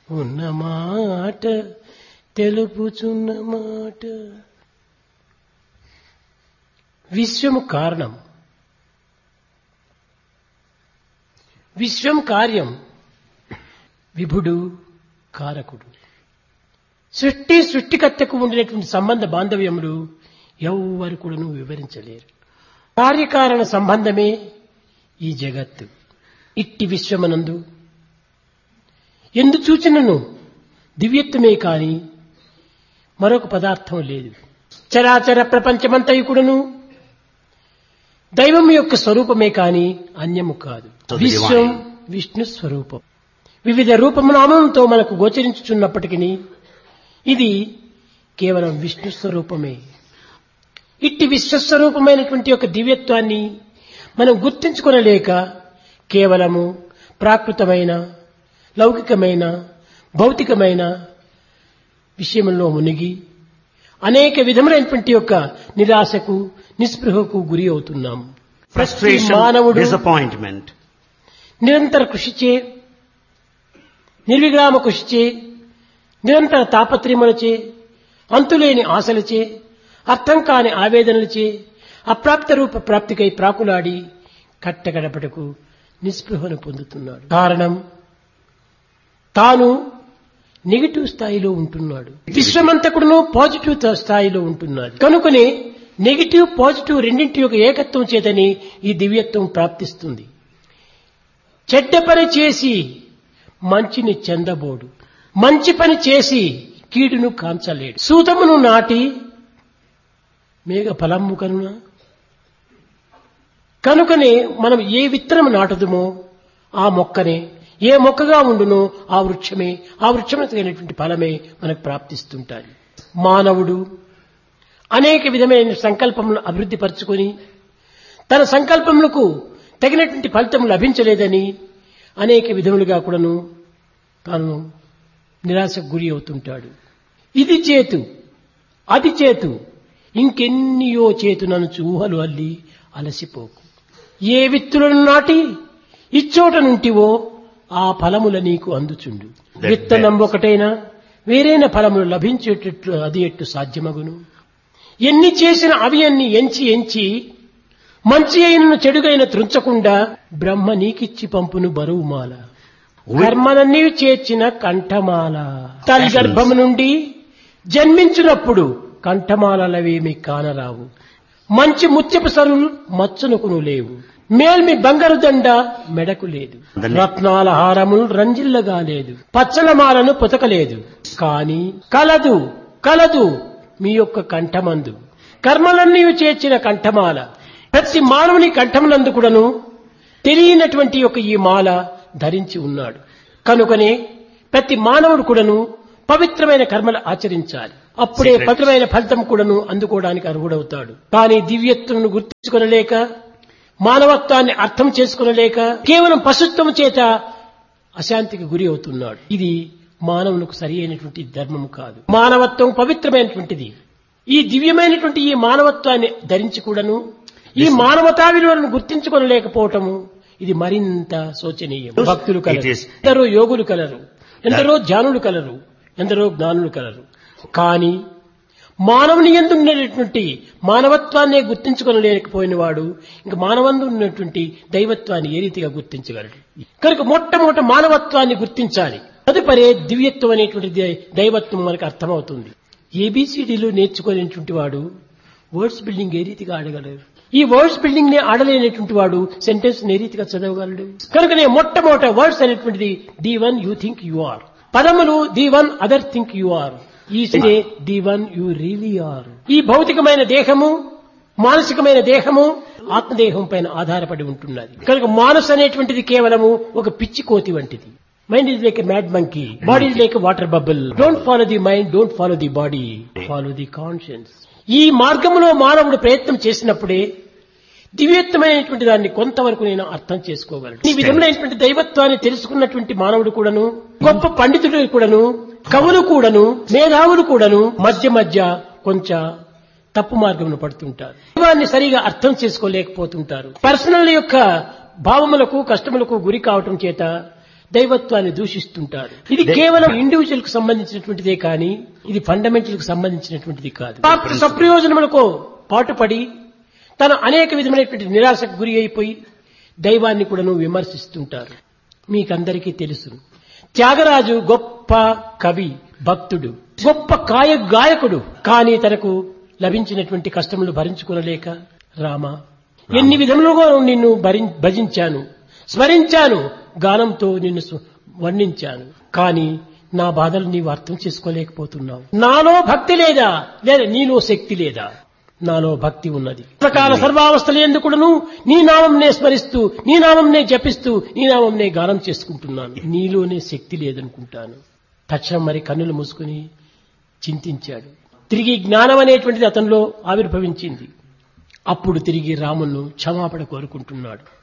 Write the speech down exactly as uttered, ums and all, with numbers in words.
ఉన్న మాట తెలుపుచున్న మాట. విశ్వము కారణం, విశ్వం కార్యం, విభుడు కారకుడు. సృష్టి సృష్టికర్తకు ఉండినటువంటి సంబంధ బాంధవ్యములు ఎవ్వరు కూడాను వివరించలేరు. కార్యకారణ సంబంధమే ఈ జగత్తు. ఇట్టి విశ్వమనందు ఎందు చూచినను దివ్యత్వమే కాని మరొక పదార్థం లేదు. చరాచర ప్రపంచమంతయు కూడాను దైవం యొక్క స్వరూపమే కాని అన్యము కాదు. విశ్వం విష్ణు స్వరూపం. వివిధ రూపనామంతో మనకు గోచరించుచున్నప్పటికీ ఇది కేవలం విష్ణు స్వరూపమే. ఇట్టి విశ్వస్వరూపమైనటువంటి యొక్క దివ్యత్వాన్ని మనం గుర్తించుకొనలేక కేవలము ప్రాకృతమైన, లౌకికమైన, భౌతికమైన విషయంలో మునిగి అనేక విధములైనటువంటి యొక్క నిరాశకు, నిస్పృహకు గురి అవుతున్నాం. మానవుడు నిరంతర కృషిచే, నిర్విరామ కృషిచే, నిరంతర తాపత్రయములచే, అంతులేని ఆశలచే, అర్థం కాని ఆవేదనలచే అప్రాప్త రూప ప్రాప్తికై ప్రాకులాడి కట్టగడపటకు నిస్పృహను పొందుతున్నాడు. కారణం, తాను నెగిటివ్ స్థాయిలో ఉంటున్నాడు. విశ్వమంతకుడును పాజిటివ్ స్థాయిలో ఉంటున్నాడు. కనుకనే నెగిటివ్ పాజిటివ్ రెండింటి యొక్క ఏకత్వం చేతని ఈ దివ్యత్వం ప్రాప్తిస్తుంది. చెడ్డ పని చేసి మంచిని చెందబోడు, మంచి పని చేసి కీడును కాంచలేడు. సూతమును నాటి మేఘ ఫలము కనున. కనుకనే మనం ఏ విత్తనము నాటుదుమో ఆ మొక్కనే, ఏ మొక్కగా ఉండునో ఆ వృక్షమే, ఆ వృక్షమే తగినటువంటి ఫలమే మనకు ప్రాప్తిస్తుంటాయి. మానవుడు అనేక విధమైన సంకల్పములను అభివృద్ధి పరుచుకొని తన సంకల్పములకు తగినటువంటి ఫలితం లభించలేదని అనేక విధములుగా కూడాను తాను నిరాశకు గురి అవుతుంటాడు. ఇది చేతు, అది చేతు, ఇంకెన్నియో చేతునను ఊహలు అల్లి అలసిపోకు. ఏ విత్తులను నాటి ఇచ్చోట నుంటివో ఆ ఫలముల నీకు అందుచుండు. విత్తనం ఒకటైనా వేరైన ఫలములు లభించేటట్లు అది ఎట్టు సాధ్యమగును. ఎన్ని చేసిన అవి అన్ని ఎంచి ఎంచి మంచి అయిన చెడుగైన త్రుంచకుండా బ్రహ్మ నీకిచ్చి పంపును బరువుమాల. కర్మలన్నీ చేర్చిన కంఠమాల. తల్లి గర్భము నుండి జన్మించినప్పుడు కంఠమాలవేమి కానరావు. మంచి ముత్యపు సరులు మచ్చునకును లేవు. మేల్మి బంగారు దండ మెడకు లేదు. రత్నాల హారములు రంజిల్లగా లేదు. పచ్చలమాలను పొతకలేదు. కాని కలదు కలదు మీ యొక్క కంఠమందు కర్మలన్నీ చేర్చిన కంఠమాల. ప్రతి మానవుని కంఠమునందు కూడాను తెలియనటువంటి యొక్క ఈ మాల ధరించి ఉన్నాడు. కనుకనే ప్రతి మానవుడు కూడాను పవిత్రమైన కర్మలు ఆచరించాలి. అప్పుడే పవిత్రమైన ఫలితం కూడాను అందుకోవడానికి అర్హుడవుతాడు. కానీ దివ్యత్వను గుర్తించుకొనలేక, మానవత్వాన్ని అర్థం చేసుకొనలేక కేవలం పశుత్వం చేత అశాంతికి గురి అవుతున్నాడు. ఇది మానవునికి సరి అయినటువంటి ధర్మం కాదు. మానవత్వం పవిత్రమైనటువంటిది. ఈ దివ్యమైనటువంటి ఈ మానవత్వాన్ని ధరించి కూడాను ఈ మానవతా విలువలను గుర్తించుకొనలేకపోవటము ఇది మరింత శోచనీయం. భక్తులు కలరు, ఎందరో యోగులు కలరు, ఎందరో జ్ఞానులు కలరు, ఎందరో జ్ఞానులు కలరు. కానీ మానవుని యందు ఉన్నటువంటి మానవత్వాన్నే గుర్తించుకొనలేకపోయిన వాడు ఇంక మానవందు ఉన్నటువంటి దైవత్వాన్ని ఏ రీతిగా గుర్తించగలడు? కనుక మొట్టమొదట మానవత్వాన్ని గుర్తించాలి. తదుపరి దివ్యత్వం అనేటువంటి దైవత్వం మనకు అర్థమవుతుంది. ఏబిసిడీలు నేర్చుకునేటువంటి వాడు వర్డ్స్ బిల్డింగ్ ఏ రీతిగా ఆడగలరు? ఈ వర్డ్స్ బిల్డింగ్ ని ఆడలేనటువంటి వాడు సెంటెన్స్ ఏ రీతిగా చదవగలడు? కనుకనే మొట్టమొదట వర్డ్స్ అనేటువంటిది the one you think you are. పదములు the one other think you are. ఈ say the one you really are. ఈ భౌతికమైన దేహము, మానసికమైన దేహము ఆత్మదేహం పైన ఆధారపడి ఉంటున్నది. కనుక మానసు అనేటువంటిది కేవలము ఒక పిచ్చి కోతి వంటిది. Mind is like a mad monkey, body is like a water bubble. Don't follow the mind, don't follow the body, follow the conscience. ఈ మార్గంలో మానవుడు ప్రయత్నం చేసినప్పుడే దివ్యత్వమైనటువంటి దాన్ని కొంతవరకు నేను అర్థం చేసుకోగలను. ఈ విధమైనటువంటి దైవత్వాన్ని తెలుసుకున్నటువంటి మానవుడు కూడాను, గొప్ప పండితుడు కూడాను, కవులు కూడాను, మేధావులు కూడాను మధ్య మధ్య కొంచెం తప్పు మార్గంలో పడుతుంటారు. దైవాన్ని సరిగా అర్థం చేసుకోలేకపోతుంటారు. పర్సనల్ యొక్క భావములకు, కష్టములకు గురి కావటం చేత దైవత్వాన్ని దూషిస్తుంటారు. ఇది కేవలం ఇండివిజువల్ కు సంబంధించినటువంటిదే కానీ ఇది ఫండమెంటల్ కు సంబంధించినటువంటిది కాదు. స్వార్థ సప్రయోజనములకు పాటుపడి తన అనేక విధమైనటువంటి నిరాశకు గురి అయిపోయి దైవాన్ని కూడాను విమర్శిస్తుంటారు. మీకందరికీ తెలుసు, త్యాగరాజు గొప్ప కవి, భక్తుడు, గొప్ప కాయ గాయకుడు. కానీ తనకు లభించినటువంటి కష్టములు భరించుకోలేక, రామ ఎన్ని విధములుగా నిన్ను భరి- భజించాను, స్మరించాను, గానంతో నిన్ను సు- వర్ణించాను, కానీ నా బాధలు నీవు అర్థం చేసుకోలేకపోతున్నావు. నాలో భక్తి లేదా, లేదా నీలో శక్తి లేదా? నాలో భక్తి ఉన్నది. ప్రకార సర్వావస్థలు ఎందుకును నీ నామంనే స్మరిస్తూ, నీ నామంనే జపిస్తూ, నీ నామంనే గానం చేసుకుంటున్నాను. నీలోనే శక్తి లేదనుకుంటాను. తక్షణం మరి కన్నులు మూసుకుని చింతించాడు. తిరిగి జ్ఞానం అనేటువంటిది అతనిలో ఆవిర్భవించింది. అప్పుడు తిరిగి రామును క్షమాపణ కోరుకుంటున్నాడు.